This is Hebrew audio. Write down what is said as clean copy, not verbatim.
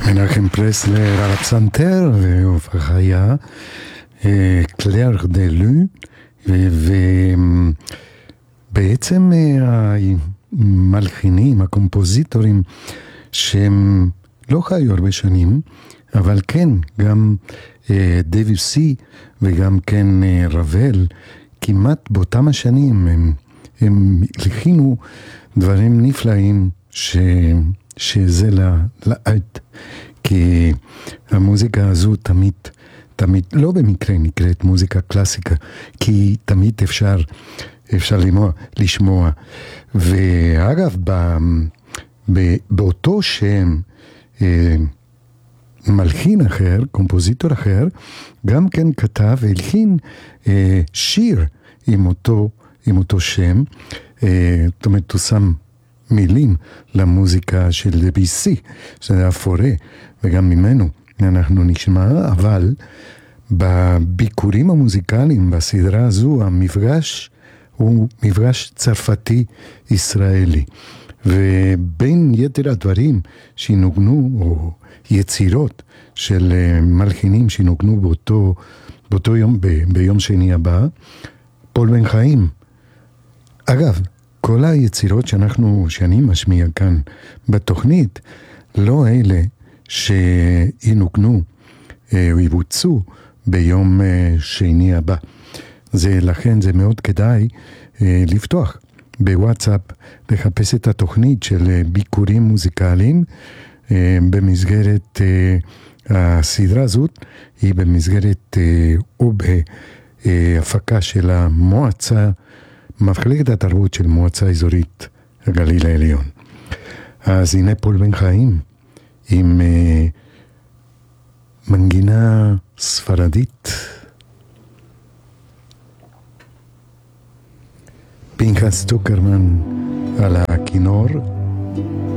מנחם פרסלר על הפסנתר, והופעה קלר דה לו, ובעצם המלחינים, הקומפוזיטורים, שהם לא חיו הרבה שנים, אבל כן, גם דביוסי וגם כן רבל, כמעט באותם השנים הם הלחינו דברים נפלאים שזה לעד, כי המוזיקה הזו תמיד לא במקרה נקראת מוזיקה קלאסיקה, כי תמיד אפשר לשמוע. ואגב, באותו שם מלחין אחר, קומפוזיטור אחר, גם כן כתב והלחין שיר עם אותו שם, זאת אומרת, הוא שם מילים למוזיקה של דביוסי, שזה הפורה, וגם ממנו אנחנו נשמע, אבל בביקורים המוזיקליים בסדרה הזו, המפגש הוא מפגש צרפתי-ישראלי, ובין יתר הדברים שנוגנו, או יצירות של מלחינים שנוגנו באותו יום, ביום שני הבא, פול בן חיים. אגב, כל היצירות שאני משמיע כאן בתוכנית, לא אלה שינוגנו או יבוצעו ביום שני הבא. לכן זה מאוד כדאי לפתוח בוואטסאפ, לחפש את התוכנית של ביקורים מוזיקליים במסגרת הסדרה הזאת, היא במסגרת או בהפקה של המועצה, מחלקת התרבות של מועצה אזורית הגליל העליון. אז הנה פול בן חיים עם מנגינה ספרדית, פנחס טוקרמן על הכינור,